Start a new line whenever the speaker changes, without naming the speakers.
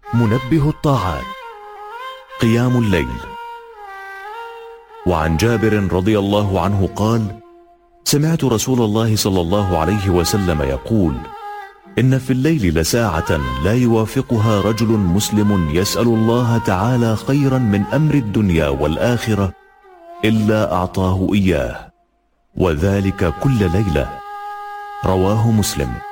منبه الطاعات، قيام الليل. وعن جابر رضي الله عنه قال: سمعت رسول الله صلى الله عليه وسلم يقول: إن في الليل لساعة لا يوافقها رجل مسلم يسأل الله تعالى خيرا من أمر الدنيا والآخرة إلا أعطاه إياه، وذلك كل ليلة. رواه مسلم.